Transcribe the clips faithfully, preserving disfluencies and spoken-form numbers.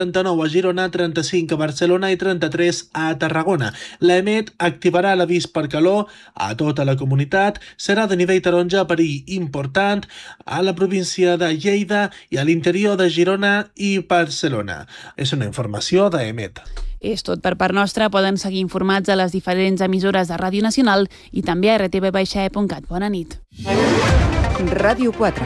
trenta-nou a Girona, trenta-cinc a Barcelona i trenta-tres a Tarragona. L'EMET activarà l'avís per calor a tota la comunitat. Serà de nivell taronja, perill important a la província de Lleida i a l'interior de Girona i Barcelona. És una informació d'EMET. És tot per part nostra. Poden seguir informats a les diferents emissores de Ràdio Nacional i també a r t v e punt cat. Bona nit. Ràdio quatre.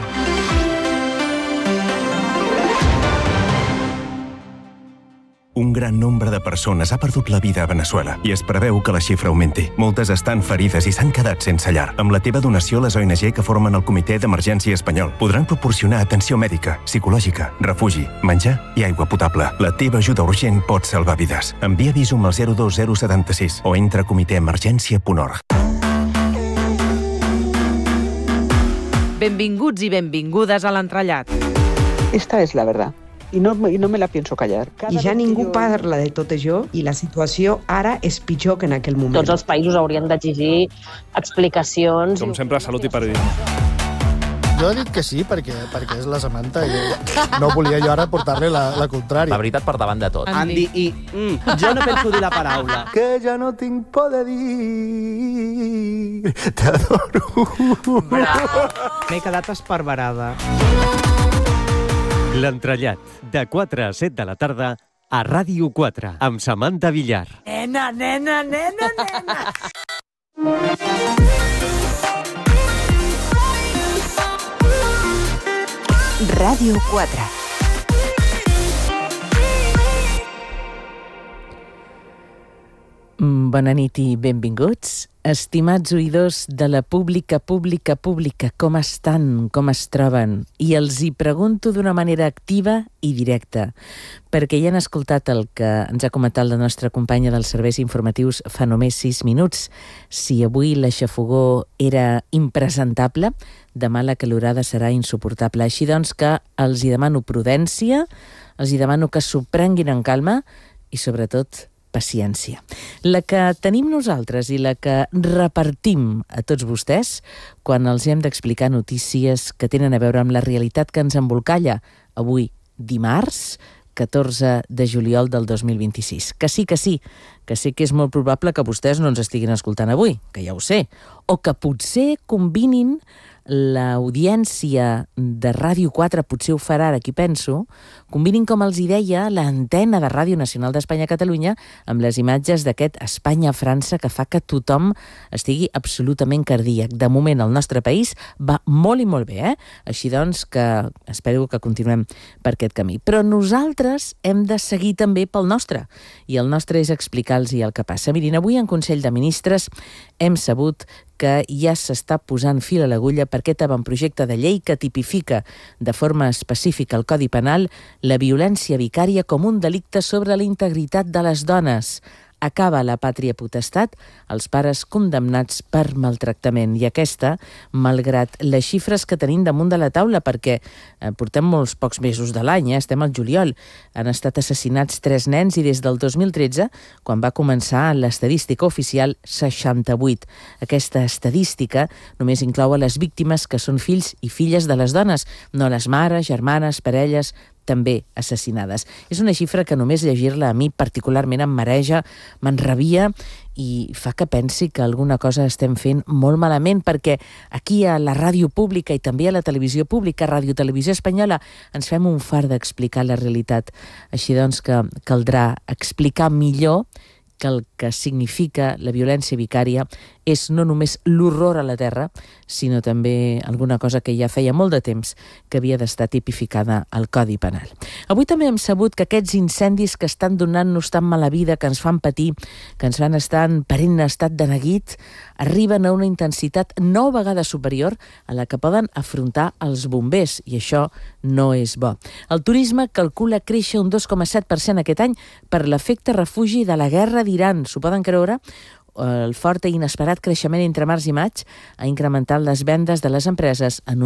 Un gran nombre de persones ha perdut la vida a Veneçuela i es preveu que la xifra augmenti. Moltes estan ferides i s'han quedat sense llar. Amb la teva donació, les O N G que formen el Comitè d'Emergència Espanyol podran proporcionar atenció mèdica, psicològica, refugi, menjar i aigua potable. La teva ajuda urgent pot salvar vides. Envia Visum al zero dos zero set sis o entra a comitè emergència punt org. Benvinguts i benvingudes a l'entrellat. Esta es la verdad. I no, i no me la pienso callar. Cada I ja ningú jo... parla de tot això i la situació ara és pitjor que en aquell moment. Tots els països haurien d'exigir explicacions. Com sempre, salut i periodisme. Jo he dit que sí, perquè, perquè és la Samantha i no volia jo ara portar-li la, la contrària. La veritat per davant de tot. Andy, i mm, jo no penso dir la paraula. Que ja no tinc por de dir t'adoro. M'he quedat esparverada. L'entrellat, de quatre a set de la tarda, a Ràdio quatre, amb Samantha Villar. Nena, nena, nena, nena! Ràdio quatre. Bona nit i benvinguts. Estimats oïdors de la pública, pública, pública, com estan, com es troben? I els hi pregunto d'una manera activa i directa, perquè ja han escoltat el que ens ha comentat la nostra companya dels serveis informatius fa només sis minuts. Si avui la xafogor era impresentable, demà la calorada serà insuportable. Així doncs que els hi demano prudència, els hi demano que s'ho prenguin en calma i sobretot paciència. La que tenim nosaltres i la que repartim a tots vostès quan els hem d'explicar notícies que tenen a veure amb la realitat que ens embolcalla avui, dimarts, catorze de juliol del dos mil vint-i-sis. Que sí, que sí, que sé que és molt probable que vostès no ens estiguin escoltant avui, que ja ho sé, o que potser combinin l'audiència de Ràdio quatre, potser ho farà ara, aquí penso, combinin, com els hi deia, l'antena de Ràdio Nacional d'Espanya a Catalunya amb les imatges d'aquest Espanya-França que fa que tothom estigui absolutament cardíac. De moment, el nostre país va molt i molt bé, eh? Així doncs, que espero que continuem per aquest camí. Però nosaltres hem de seguir també pel nostre, i el nostre és explicar-los el que passa. Mirin, avui en Consell de Ministres hem sabut que ja s'està posant fil a l'agulla per aquest avantprojecte de llei que tipifica de forma específica al Codi Penal la violència vicària com un delicte sobre la integritat de les dones. Acaba la pàtria potestat als pares condemnats per maltractament. I aquesta, malgrat les xifres que tenim damunt de la taula, perquè eh, portem molts pocs mesos de l'any, eh? Estem al juliol, han estat assassinats tres nens i des del dos mil tretze, quan va començar l'estadística oficial, seixanta-vuit. Aquesta estadística només inclou a les víctimes que són fills i filles de les dones, no les mares, germanes, parelles, també assassinades. És una xifra que només llegir-la a mi particularment em mareja, m'enrabia i fa que pensi que alguna cosa estem fent molt malament, perquè aquí a la ràdio pública i també a la televisió pública, Ràdio Televisió Espanyola, ens fem un fart d'explicar la realitat. Així doncs que caldrà explicar millor que el que significa la violència vicària és no només l'horror a la terra, sinó també alguna cosa que ja feia molt de temps que havia d'estar tipificada al Codi Penal. Avui també hem sabut que aquests incendis que estan donant-nos tan mala vida, que ens fan patir, que ens fan estar en perenne estat de neguit, arriben a una intensitat nou vegades superior a la que poden afrontar els bombers, i això no és bo. El turisme calcula créixer un dos coma set per cent aquest any per l'efecte refugi de la guerra d'Iran. S'ho poden creure? El fort i inesperat creixement entre març i maig ha incrementat les vendes de les empreses en un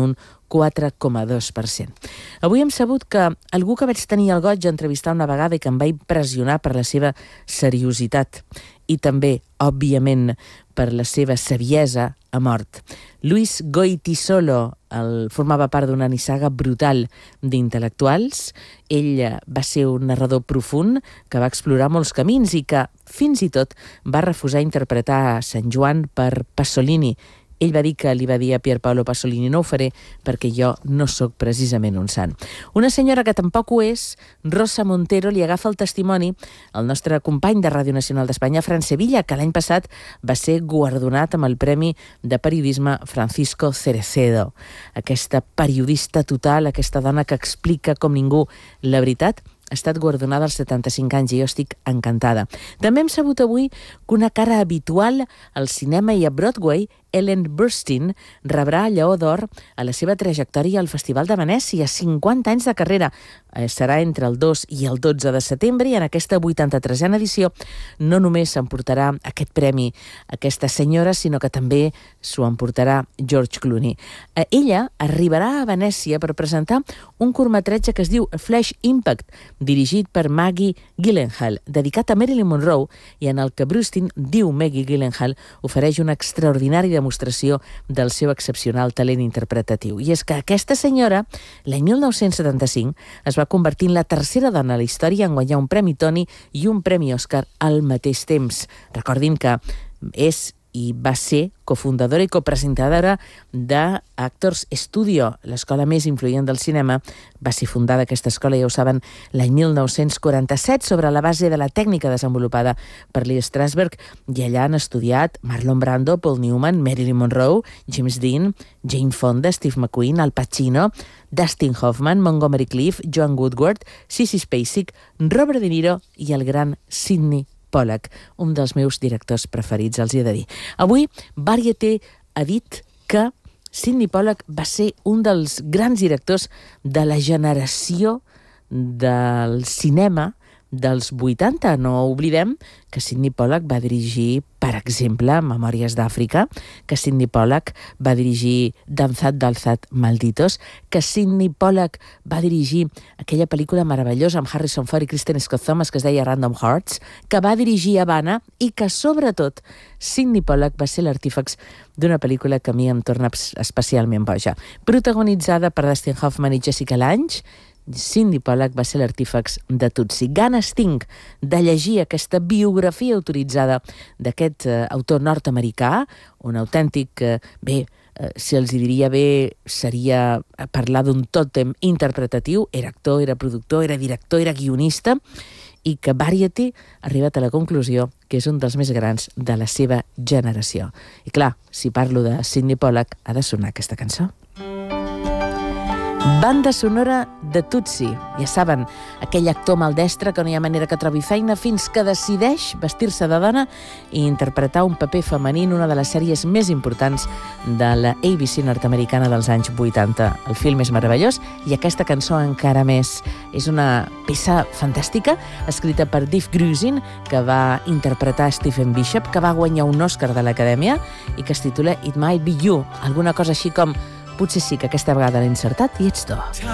quatre coma dos per cent. Avui hem sabut que algú que vaig tenir el goig d'entrevistar una vegada i que em va impressionar per la seva seriositat i també, òbviament, per la seva saviesa, ha mort. Luis Goytisolo el, formava part d'una nissaga brutal d'intel·lectuals. Ell va ser un narrador profund que va explorar molts camins i que, fins i tot, va refusar interpretar Sant Joan per Pasolini. Ell va dir que li va dir a Pier Paolo Pasolini: no ho faré perquè jo no sóc precisament un sant. Una senyora que tampoc ho és, Rosa Montero, li agafa el testimoni al nostre company de Ràdio Nacional d'Espanya, Fran Sevilla, que l'any passat va ser guardonat amb el Premi de Periodisme Francisco Cerecedo. Aquesta periodista total, aquesta dona que explica com ningú la veritat, ha estat guardonada als setanta-cinc anys i jo estic encantada. També hem sabut avui que una cara habitual al cinema i a Broadway, Ellen Burstyn, rebrà el Lleó d'Or a la seva trajectòria al Festival de Venècia, cinquanta anys de carrera. Eh, serà entre el dos i el dotze de setembre i en aquesta vuitanta-tresena edició no només s'emportarà aquest premi aquesta senyora, sinó que també s'ho emportarà George Clooney. Eh, ella arribarà a Venècia per presentar un curtmetratge que es diu Flash Impact, dirigit per Maggie Gyllenhaal, dedicat a Marilyn Monroe i en el que Burstyn, diu Maggie Gyllenhaal, ofereix una extraordinària demostració del seu excepcional talent interpretatiu. I és que aquesta senyora, l'any mil nou-cents setanta-cinc, es va convertir en la tercera dona a la història en guanyar un Premi Tony i un Premi Òscar al mateix temps. Recordin que és i va ser cofundadora i copresentadora d'Actors Studio, l'escola més influent del cinema. Va ser fundada aquesta escola, ja ho saben, l'any mil nou-cents quaranta-set, sobre la base de la tècnica desenvolupada per Lee Strasberg, i allà han estudiat Marlon Brando, Paul Newman, Marilyn Monroe, James Dean, Jane Fonda, Steve McQueen, Al Pacino, Dustin Hoffman, Montgomery Clift, Joan Woodward, Sissy Spacek, Robert De Niro i el gran Sidney Pollack, un dels meus directors preferits, els he de dir. Avui, Variety ha dit que Sidney Pollack va ser un dels grans directors de la generació del cinema dels vuitanta. No oblidem que Sidney Pollack va dirigir, per exemple, Memòries d'Àfrica, que Sidney Pollack va dirigir Danzad d'Alzad Malditos, que Sidney Pollack va dirigir aquella pel·lícula meravellosa amb Harrison Ford i Kristen Scott Thomas que es deia Random Hearts, que va dirigir Havana i que, sobretot, Sidney Pollack va ser l'artífex d'una pel·lícula que a mi em torna especialment boja. Protagonitzada per Dustin Hoffman i Jessica Lange, Sidney Pollack va ser l'artífex de Tutsi. Ganes tinc de llegir aquesta biografia autoritzada d'aquest eh, autor nord-americà, un autèntic, eh, bé, eh, si els diria bé, seria parlar d'un tòtem interpretatiu. Era actor, era productor, era director, era guionista, i que Variety ha arribat a la conclusió que és un dels més grans de la seva generació. I clar, si parlo de Sidney Pollack, ha de sonar aquesta cançó. Banda sonora de Tutsi. Ja saben, aquell actor maldestre que no hi ha manera que trobi feina fins que decideix vestir-se de dona i interpretar un paper femení en una de les sèries més importants de la A B C nord-americana dels anys vuitanta. El film és meravellós i aquesta cançó encara més. És una peça fantàstica escrita per Dave Grusin, que va interpretar Stephen Bishop, que va guanyar un Òscar de l'Acadèmia i que es titula It Might Be You, alguna cosa així com potser sí que aquesta vegada l'he encertat i ets tu.